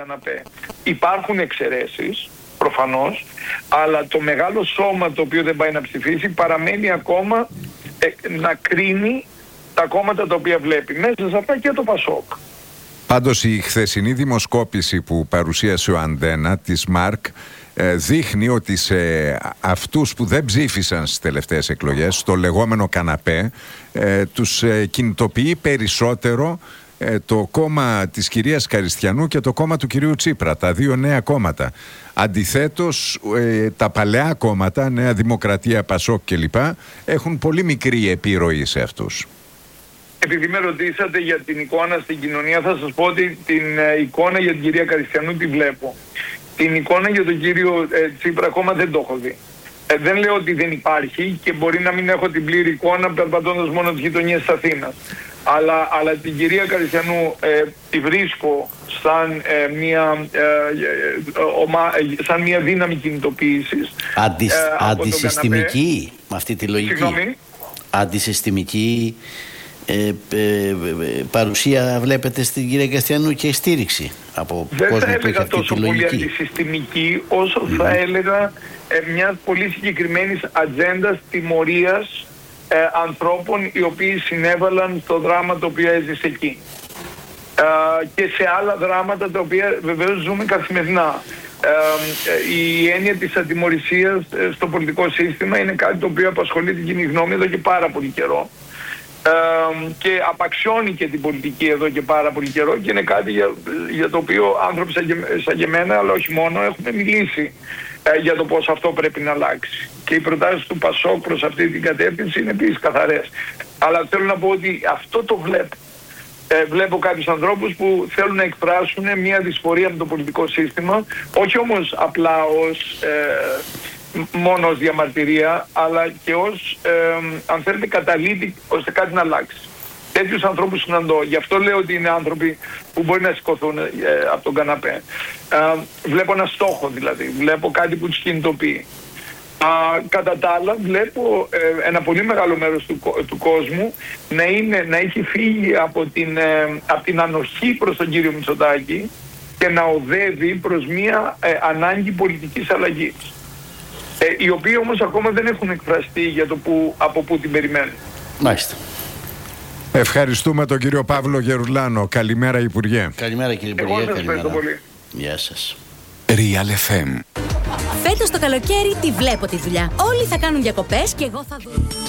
καναπέ. Υπάρχουν εξαιρέσεις, προφανώς, αλλά το μεγάλο σώμα το οποίο δεν πάει να ψηφίσει παραμένει ακόμα να κρίνει τα κόμματα τα οποία βλέπει. Μέσα σε αυτά και το ΠΑΣΟΚ. Πάντως η χθεσινή δημοσκόπηση που παρουσίασε ο Αντένα της ΜΑΡΚ δείχνει ότι σε αυτούς που δεν ψήφισαν στις τελευταίες εκλογές, στο λεγόμενο καναπέ, τους κινητοποιεί περισσότερο το κόμμα της κυρίας Καριστιανού και το κόμμα του κυρίου Τσίπρα, τα δύο νέα κόμματα. Αντιθέτως, τα παλαιά κόμματα, Νέα Δημοκρατία, ΠΑΣΟΚ κλπ, έχουν πολύ μικρή επιρροή σε αυτούς. Επειδή με ρωτήσατε για την εικόνα στην κοινωνία, θα σας πω ότι την εικόνα για την κυρία Καριστιανού τη βλέπω. Την εικόνα για τον κύριο Τσίπρα ακόμα δεν το έχω δει. Δεν λέω ότι δεν υπάρχει και μπορεί να μην έχω την πλήρη εικόνα περπατώντας μόνο τις γειτονιές της Αθήνας. Αλλά την κυρία Καριστιανού τη βρίσκω σαν μια δύναμη κινητοποίησης. Αντισυστημική, με αυτή τη λογική. Συγγνώμη. Αντισυστημική παρουσία βλέπετε στην κυρία Καριστιανού και στήριξη από κόσμο που έχει αυτή τη λογική. Δεν θα έλεγα τόσο πολύ αντισυστημική όσο θα έλεγα μια πολύ συγκεκριμένης ατζέντας τιμωρίας ανθρώπων οι οποίοι συνέβαλαν στο δράμα το οποίο έζησε εκεί. Και σε άλλα δράματα τα οποία βεβαίως ζούμε καθημερινά. Η έννοια της ατιμωρησίας στο πολιτικό σύστημα είναι κάτι το οποίο απασχολεί την κοινή γνώμη εδώ και πάρα πολύ καιρό. Και απαξιώνει και την πολιτική εδώ και πάρα πολύ καιρό και είναι κάτι για το οποίο άνθρωποι σαν και εμένα, αλλά όχι μόνο, έχουμε μιλήσει για το πώς αυτό πρέπει να αλλάξει. Και οι προτάσεις του ΠΑΣΟΚ προς αυτή την κατεύθυνση είναι επίσης καθαρές. Αλλά θέλω να πω ότι αυτό το βλέπω. Βλέπω κάποιους ανθρώπους που θέλουν να εκφράσουν μια δυσφορία με το πολιτικό σύστημα, όχι όμως απλά μόνο ως διαμαρτυρία, αλλά και ως, αν θέλετε, καταλήτη ώστε κάτι να αλλάξει. Τέτοιους ανθρώπους συναντώ. Γι' αυτό λέω ότι είναι άνθρωποι που μπορεί να σηκωθούν από τον καναπέ. Βλέπω ένα στόχο δηλαδή. Βλέπω κάτι που τους κινητοποιεί. Κατά τα άλλα βλέπω ένα πολύ μεγάλο μέρος του κόσμου να έχει φύγει από την ανοχή προς τον κύριο Μητσοτάκη και να οδεύει προς μια ανάγκη πολιτικής αλλαγής. Οι οποίοι όμως ακόμα δεν έχουν εκφραστεί για το από πού την περιμένουν. Μάλιστα. Ευχαριστούμε τον κύριο Παύλο Γερουλάνο. Καλημέρα, Υπουργέ. Καλημέρα, κύριε Υπουργέ. Εγώ σας ευχαριστώ πολύ. Γεια σας. Real FM. Φέτος το καλοκαίρι τη βλέπω τη δουλειά. Όλοι θα κάνουν διακοπές και εγώ θα δω.